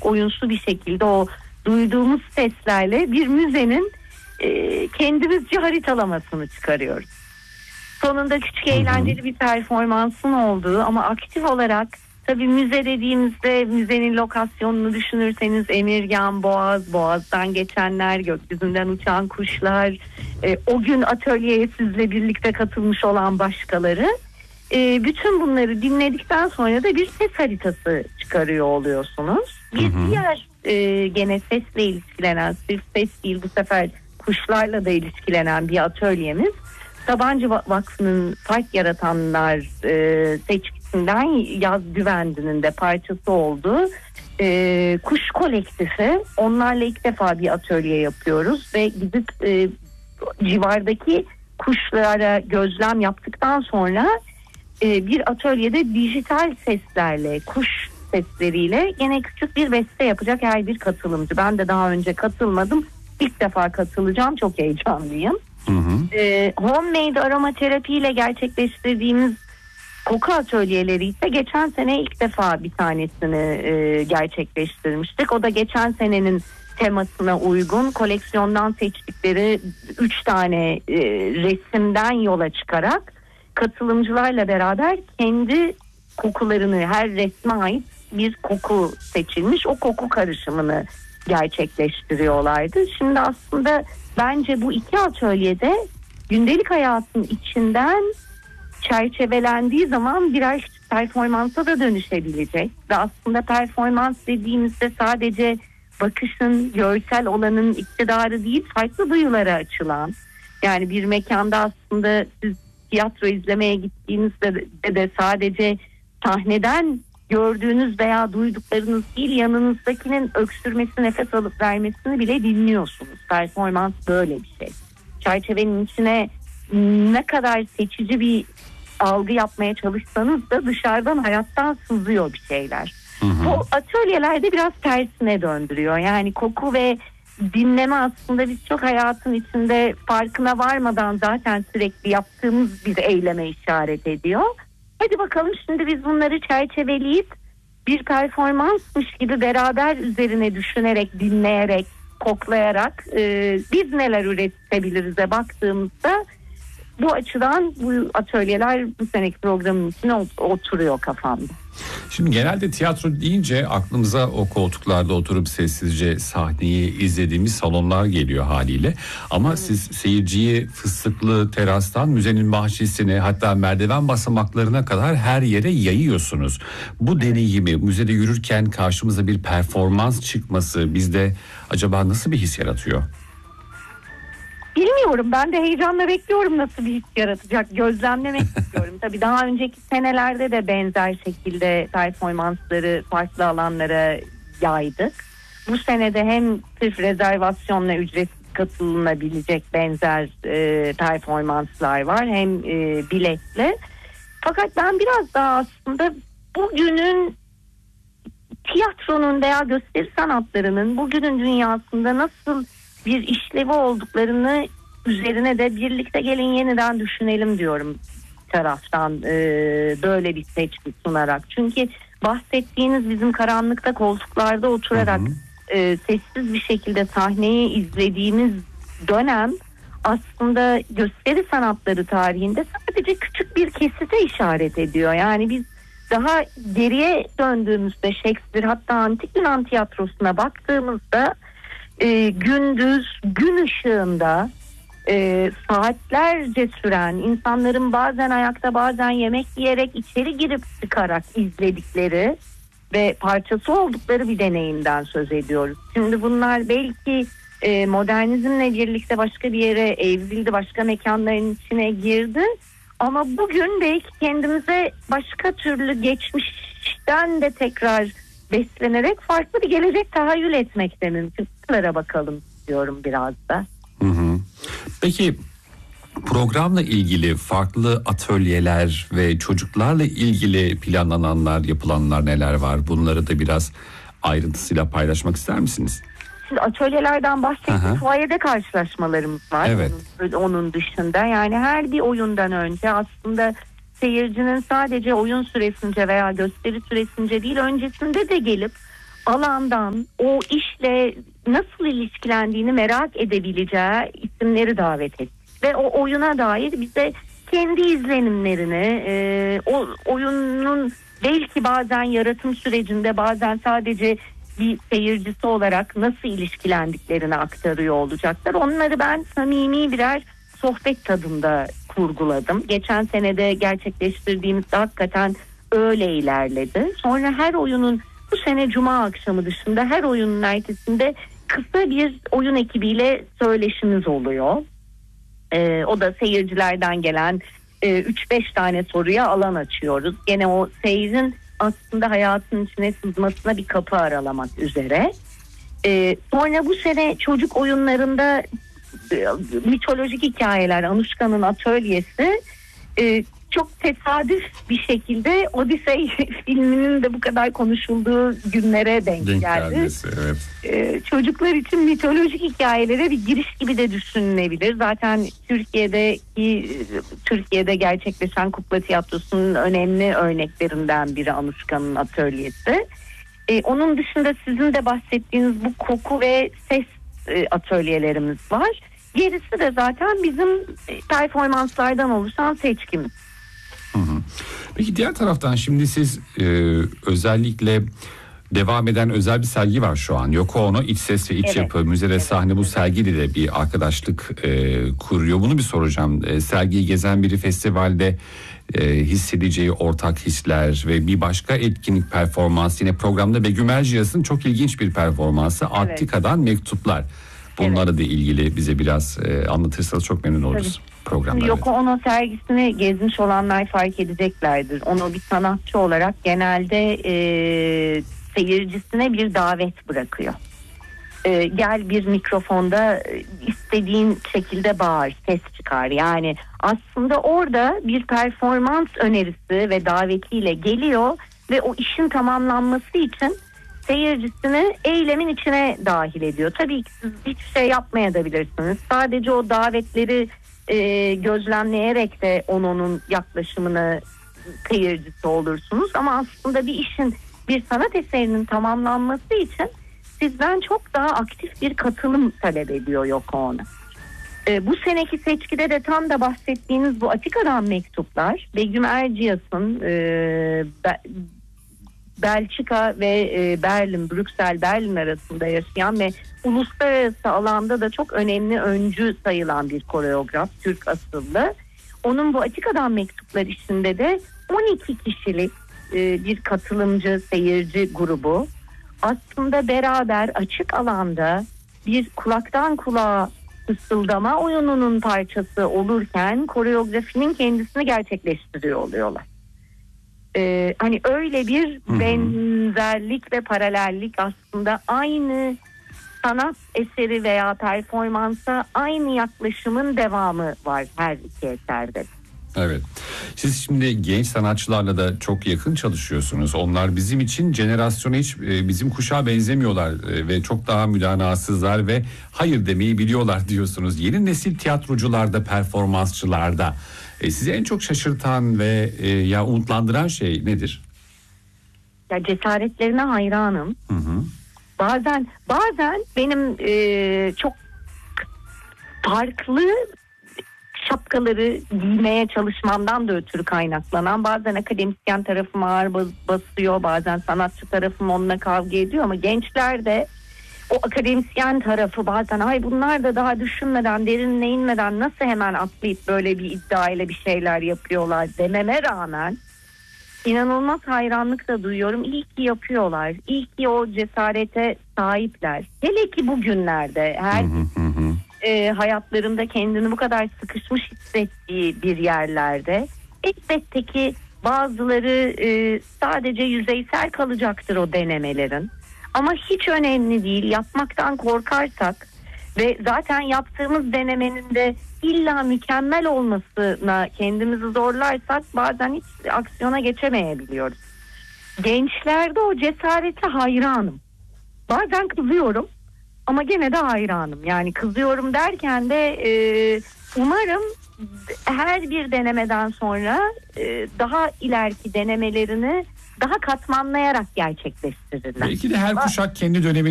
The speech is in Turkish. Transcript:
çok oyunsu bir şekilde o duyduğumuz seslerle bir müzenin kendimizce haritalamasını çıkarıyoruz. Sonunda küçük eğlenceli bir performansın olduğu ama aktif olarak tabii müze dediğimizde müzenin lokasyonunu düşünürseniz Emirgan, Boğaz'dan geçenler, gökyüzünden uçan kuşlar, o gün atölyeye sizle birlikte katılmış olan başkaları. Bütün bunları dinledikten sonra da bir ses haritası çıkarıyor oluyorsunuz. Bir diğer gene sesle ilişkilenen, sırf ses değil bu sefer kuşlarla da ilişkilenen bir atölyemiz. Sabancı Vakfı'nın Park Yaratanlar seçkisinden Yaz Güvendi'nin de parçası olduğu kuş kolektifi. Onlarla ilk defa bir atölye yapıyoruz ve gidip civardaki kuşlara gözlem yaptıktan sonra bir atölyede dijital seslerle, kuş sesleriyle gene küçük bir beste yapacak her bir katılımcı. Ben de daha önce katılmadım. İlk defa katılacağım. Çok heyecanlıyım. Homemade aromaterapi ile gerçekleştirdiğimiz koku atölyeleri ise geçen sene ilk defa bir tanesini gerçekleştirmiştik. O da geçen senenin temasına uygun koleksiyondan seçtikleri 3 tane resimden yola çıkarak katılımcılarla beraber kendi kokularını, her resme ait bir koku seçilmiş, o koku karışımını gerçekleştiriyorlardı. Şimdi aslında bence bu iki atölyede gündelik hayatın içinden çerçevelendiği zaman birer performansa da dönüşebilecek. Ve aslında performans dediğimizde sadece bakışın, görsel olanın iktidarı değil, farklı duyulara açılan. Yani bir mekanda aslında siz tiyatro izlemeye gittiğinizde de sadece sahneden gördüğünüz veya duyduklarınız değil, yanınızdakinin öksürmesi, nefes alıp vermesini bile dinliyorsunuz. Performans böyle bir şey. Çerçevenin içine ne kadar seçici bir algı yapmaya çalışsanız da dışarıdan hayattan sızıyor bir şeyler. Bu atölyelerde biraz tersine döndürüyor. Yani koku ve dinleme aslında biz çok hayatın içinde farkına varmadan zaten sürekli yaptığımız bir eyleme işaret ediyor. Hadi bakalım şimdi biz bunları çerçeveleyip bir performansmış gibi beraber üzerine düşünerek, dinleyerek, koklayarak biz neler üretebiliriz'e baktığımızda bu açıdan bu atölyeler bu seneki programın içine oturuyor kafamda. Şimdi genelde tiyatro deyince aklımıza o koltuklarda oturup sessizce sahneyi izlediğimiz salonlar geliyor haliyle. Ama siz seyirciyi fıstıklı terastan müzenin bahçesine, hatta merdiven basamaklarına kadar her yere yayıyorsunuz. Bu deneyimi, müzede yürürken karşımıza bir performans çıkması bizde acaba nasıl bir his yaratıyor? Bilmiyorum, ben de heyecanla bekliyorum nasıl bir his yaratacak, gözlemlemek istiyorum. Tabii daha önceki senelerde de benzer şekilde performansları farklı alanlara yaydık. Bu senede hem sırf rezervasyonla ücretsiz katılınabilecek benzer performanslar var, hem biletli. Fakat ben biraz daha aslında bugünün tiyatronun veya gösteri sanatlarının bugünün dünyasında nasıl bir işlevi olduklarını üzerine de birlikte gelin yeniden düşünelim diyorum taraftan, böyle bir seçki sunarak. Çünkü bahsettiğiniz bizim karanlıkta koltuklarda oturarak sessiz bir şekilde sahneyi izlediğimiz dönem aslında gösteri sanatları tarihinde sadece küçük bir kesite işaret ediyor. Yani biz daha geriye döndüğümüzde Shakespeare, hatta Antik Yunan tiyatrosuna baktığımızda gündüz gün ışığında saatlerce süren, insanların bazen ayakta bazen yemek yiyerek içeri girip çıkarak izledikleri ve parçası oldukları bir deneyimden söz ediyoruz. Şimdi bunlar belki modernizmle birlikte başka bir yere evrildi, başka mekanların içine girdi. Ama bugün belki kendimize başka türlü geçmişten de tekrar beslenerek farklı bir gelecek tahayyül etmek de mümkün. Bunlara bakalım diyorum biraz da. Peki programla ilgili farklı atölyeler ve çocuklarla ilgili planlananlar, yapılanlar neler var? Bunları da biraz ayrıntısıyla paylaşmak ister misiniz? Şimdi atölyelerden bahsettik. Fuayede karşılaşmalarımız var. Evet. Onun dışında yani her bir oyundan önce aslında seyircinin sadece oyun süresince veya gösteri süresince değil, öncesinde de gelip alandan, o işle nasıl ilişkilendiğini merak edebileceği isimleri davet ettik. Ve o oyuna dair bize kendi izlenimlerini, o oyunun belki bazen yaratım sürecinde, bazen sadece bir seyircisi olarak nasıl ilişkilendiklerini aktarıyor olacaklar. Onları ben samimi birer sohbet tadında kurguladım. Geçen senede gerçekleştirdiğimizde hakikaten öyle ilerledi. Sonra her oyunun, bu sene Cuma akşamı dışında her oyunun ertesinde kısa bir oyun ekibiyle söyleşimiz oluyor. O da seyircilerden gelen 3-5 tane soruya alan açıyoruz. Gene o seyrin aslında hayatın içine sızmasına bir kapı aralamak üzere. Sonra bu sene çocuk oyunlarında mitolojik hikayeler, Anuşka'nın atölyesi çok tesadüf bir şekilde Odyssey filminin de bu kadar konuşulduğu günlere denk geldi. Evet. Çocuklar için mitolojik hikayelere bir giriş gibi de düşünülebilir. Zaten Türkiye'de gerçekleşen kukla tiyatrosunun önemli örneklerinden biri Anuşka'nın atölyesi. Onun dışında sizin de bahsettiğiniz bu koku ve ses atölyelerimiz var. Gerisi de zaten bizim performanslardan oluşan seçkimiz. Peki diğer taraftan şimdi siz özellikle devam eden özel bir sergi var şu an. Yoko Ono İç Ses ve İç Yapı Müze ve Sahne, bu sergiyle de bir arkadaşlık kuruyor. Bunu bir soracağım. Sergiyi gezen biri festivalde hissedeceği ortak hisler ve bir başka etkinlik performansı yine programda Begüm Erciyes'in çok ilginç bir performansı. Evet. Attika'dan Mektuplar. Bunları da ilgili bize biraz anlatırsanız çok memnun oluruz. Programda. Yoko Ono sergisini gezmiş olanlar fark edeceklerdir. Ono bir sanatçı olarak genelde seyircisine bir davet bırakıyor. Gel bir mikrofonda istediğin şekilde bağır, ses çıkar. Yani aslında orada bir performans önerisi ve davetiyle geliyor ve o işin tamamlanması için seyircisini eylemin içine dahil ediyor. Tabii ki siz hiçbir şey yapmayabilirsiniz. Sadece o davetleri gözlemleyerek de onun yaklaşımını seyircisi olursunuz. Ama aslında bir işin, bir sanat eserinin tamamlanması için sizden çok daha aktif bir katılım talep ediyor Yoko Ono. Bu seneki seçkide de tam da bahsettiğiniz bu Attika'dan Mektuplar, Begüm Erciyes'in Belçika ve Brüksel-Berlin arasında yaşayan ve uluslararası alanda da çok önemli öncü sayılan bir koreograf, Türk asıllı. Onun bu Attika'dan Mektuplar işinde de 12 kişilik bir katılımcı, seyirci grubu aslında beraber açık alanda bir kulaktan kulağa fısıldama oyununun parçası olurken koreografinin kendisini gerçekleştiriyor oluyorlar. Hani öyle bir benzerlik ve paralellik, aslında aynı sanat eseri veya performansa aynı yaklaşımın devamı var her iki eserde. Evet. Siz şimdi genç sanatçılarla da çok yakın çalışıyorsunuz. Onlar bizim için jenerasyona hiç bizim kuşağa benzemiyorlar ve çok daha müdanasızlar ve hayır demeyi biliyorlar diyorsunuz. Yeni nesil tiyatrocularda, performansçılarda sizi en çok şaşırtan ve ya umutlandıran şey nedir? Ya cesaretlerine hayranım. Bazen benim çok farklı şapkaları giymeye çalışmamdan da ötürü kaynaklanan, bazen akademisyen tarafım ağır basıyor, bazen sanatçı tarafım onunla kavga ediyor, ama gençler de o akademisyen tarafı bazen ay bunlar da daha düşünmeden, derinine inmeden nasıl hemen atlayıp böyle bir iddia ile bir şeyler yapıyorlar dememe rağmen inanılmaz hayranlık da duyuyorum. İyi ki yapıyorlar. İyi ki o cesarete sahipler. Hele ki bugünlerde her hayatlarında kendini bu kadar sıkışmış hissettiği bir yerlerde elbette ki bazıları sadece yüzeysel kalacaktır o denemelerin. Ama hiç önemli değil. Yapmaktan korkarsak ve zaten yaptığımız denemenin de illa mükemmel olmasına kendimizi zorlarsak bazen hiç aksiyona geçemeyebiliyoruz. Gençlerde o cesarete hayranım. Bazen kızıyorum ama gene de hayranım. Yani kızıyorum derken de umarım her bir denemeden sonra daha ileriki denemelerini daha katmanlayarak gerçekleştirirler. Belki de her kuşak kendi dönemini